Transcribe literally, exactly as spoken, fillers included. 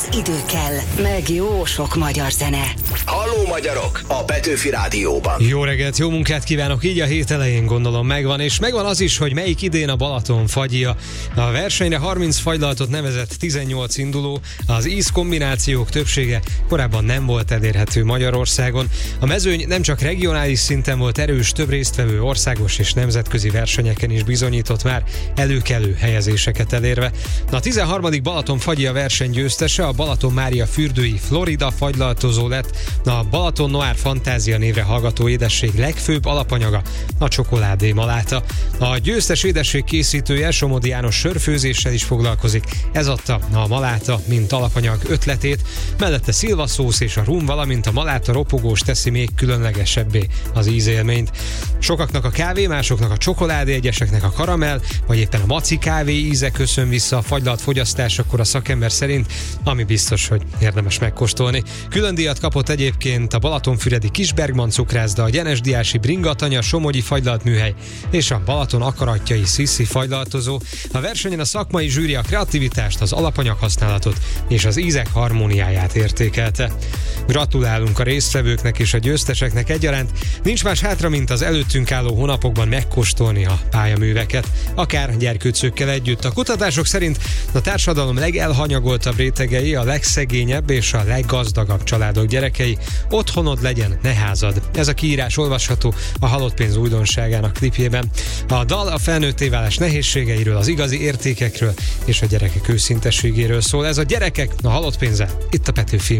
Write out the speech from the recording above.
idő kell, meg jó sok magyar zene. Halló magyarok, a Petőfi Rádióban. Jó reggelt, jó munkát kívánok, így a hét elején gondolom megvan, és megvan az is, hogy melyik idén a Balaton fagyja. A versenyre harminc fagylaltot nevezett tizennyolc induló, az ízkombinációk többsége korábban nem volt elérhető Magyarországon. A mezőny nem csak regionális szinten volt erős, több résztvevő országos és nemzetközi versenyeken is bizonyított már előkelő helyezéseket elérve. A tizenharmadik Balaton fagyja verseny győztese a Balaton Mária fürdői Florida fagylaltozó lett, a Balaton Noir Fantázia névre hallgató édesség legfőbb alapanyaga a csokoládé maláta. A győztes édesség készítője Somodi János sörfőzéssel is foglalkozik, ez adta a maláta mint alapanyag ötletét, mellette szilvaszósz és a rum, valamint a maláta ropogós teszi még különlegesebbé az ízélményt. Sokaknak a kávé, másoknak a csokoládé, egyeseknek a karamell, vagy éppen a maci kávé íze köszön vissza a fagylalt fogyasztásakor a szakember szerint, ami biztos, hogy érdemes megkóstolni. Külön díjat kapott egyébként a Balatonfüredi Kisbergman cukrászda, a Gyenesdiási Bringatanya Somogyi fagylalt műhely és a Balaton akaratjai Sziszi fagylaltozó. A versenyen a szakmai zsűri a kreativitást, az alapanyaghasználatot és az ízek harmóniáját értékelte. Gratulálunk a résztvevőknek és a győzteseknek egyaránt, nincs más hátra, mint az előttünk álló hónapokban megkóstolni a pályaműveket, akár gyerkőcökkel együtt. A kutatások szerint a társadalom legelhanyagoltabb rétegei, a legszegényebb és a leggazdagabb családok gyerekei. Otthonod legyen, ne házad. Ez a kiírás olvasható a Halott pénz újdonságának klipjében. A dal a felnőtté válás nehézségeiről, az igazi értékekről és a gyerekek őszintességéről szól. Ez a Gyerekek a Halott pénzzel, itt a Petőfi.